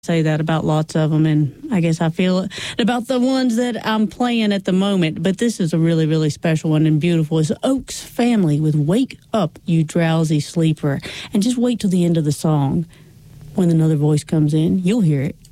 say that about lots of them, and I guess I feel it about the ones that I'm playing at the moment. But this is a really, really special one and beautiful. It's Oaks Family with Wake Up, You Drowsy Sleeper. And just wait till the end of the song. When another voice comes in, you'll hear it.